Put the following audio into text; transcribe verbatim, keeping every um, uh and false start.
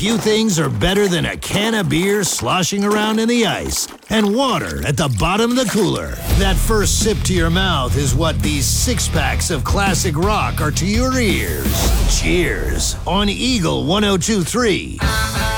few things are better than a can of beer sloshing around in the ice and water at the bottom of the cooler. That first sip to your mouth is what these six-packs of classic rock are to your ears. Cheers on Eagle one oh two three.